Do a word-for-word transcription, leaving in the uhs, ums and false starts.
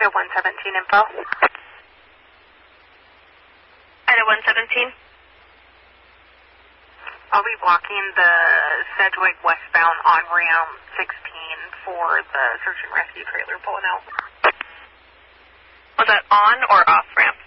Idaho one seventeen info. Idaho one seventeen. I'll be blocking the Sedgwick westbound on ramp sixteen for the search and rescue trailer pulling out. Was that on or off ramp?